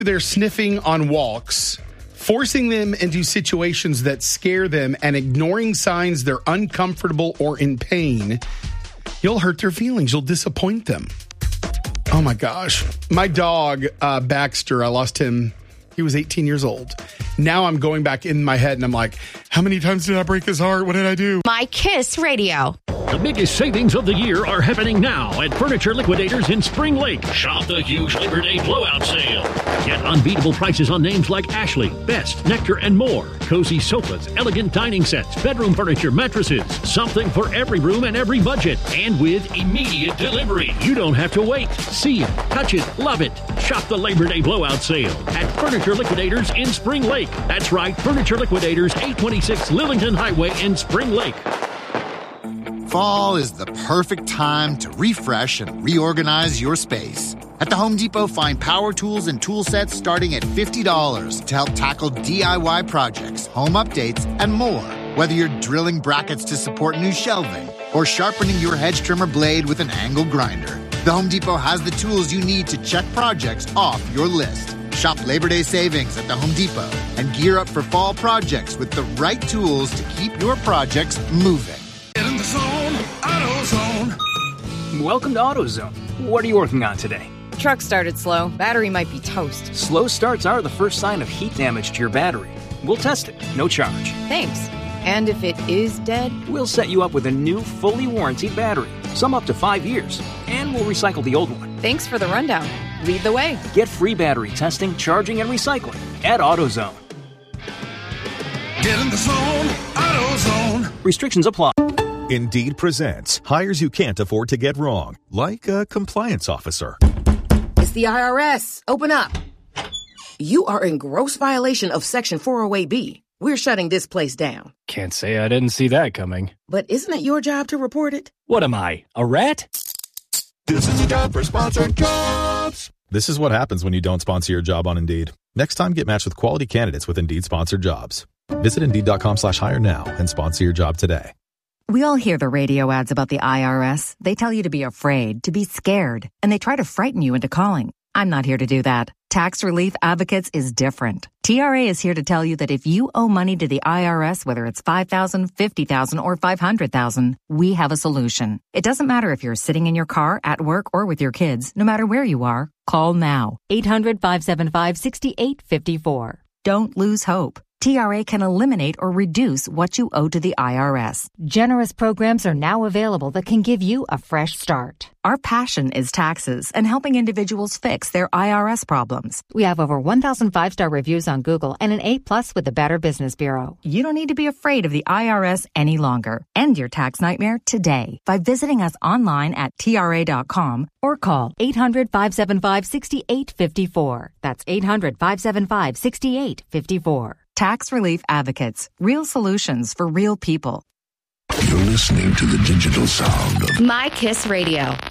They're sniffing on walks, forcing them into situations that scare them and ignoring signs they're uncomfortable or in pain. You'll hurt their feelings. You'll disappoint them. Oh, my gosh. My dog, Baxter, I lost him. He was 18 years old. Now I'm going back in my head and I'm like, how many times did I break his heart? What did I do? My Kiss Radio. The biggest savings of the year are happening now at Furniture Liquidators in Spring Lake. Shop the huge Labor Day blowout sale. Get unbeatable prices on names like Ashley, Best, Nectar, and more. Cozy sofas, elegant dining sets, bedroom furniture, mattresses. Something for every room and every budget. And with immediate delivery. You don't have to wait. See it, touch it, love it. Shop the Labor Day blowout sale at Furniture Liquidators in Spring Lake. That's right, Furniture Liquidators, 826 Lillington Highway in Spring Lake. Fall is the perfect time to refresh and reorganize your space. At the Home Depot, find power tools and tool sets starting at $50 to help tackle DIY projects, home updates, and more. Whether you're drilling brackets to support new shelving or sharpening your hedge trimmer blade with an angle grinder, the Home Depot has the tools you need to check projects off your list. Shop Labor Day savings at the Home Depot and gear up for fall projects with the right tools to keep your projects moving. Get in the zone, AutoZone. Welcome to AutoZone. What are you working on today? Truck started slow. Battery might be toast. Slow starts are the first sign of heat damage to your battery. We'll test it, no charge. Thanks. And if it is dead? We'll set you up with a new, fully warranted battery, some up to 5 years, and we'll recycle the old one. Thanks for the rundown. Lead the way. Get free battery testing, charging, and recycling at AutoZone. Get in the zone, AutoZone. Restrictions apply. Indeed presents hires you can't afford to get wrong, like a compliance officer. It's the IRS. Open up. You are in gross violation of Section 408B. We're shutting this place down. Can't say I didn't see that coming. But isn't it your job to report it? What am I, a rat? This is a job for sponsored jobs. This is what happens when you don't sponsor your job on Indeed. Next time, get matched with quality candidates with Indeed-sponsored jobs. Visit Indeed.com/hire now and sponsor your job today. We all hear the radio ads about the IRS. They tell you to be afraid, to be scared, and they try to frighten you into calling. I'm not here to do that. Tax Relief Advocates is different. TRA is here to tell you that if you owe money to the IRS, whether it's $5,000, $50,000, or $500,000, we have a solution. It doesn't matter if you're sitting in your car, at work, or with your kids. No matter where you are, call now. 800-575-6854. Don't lose hope. TRA can eliminate or reduce what you owe to the IRS. Generous programs are now available that can give you a fresh start. Our passion is taxes and helping individuals fix their IRS problems. We have over 1,000 5-star reviews on Google and an A+ with the Better Business Bureau. You don't need to be afraid of the IRS any longer. End your tax nightmare today by visiting us online at TRA.com or call 800-575-6854. That's 800-575-6854. Tax Relief Advocates. Real solutions for real people. You're listening to the digital sound of My Kiss Radio.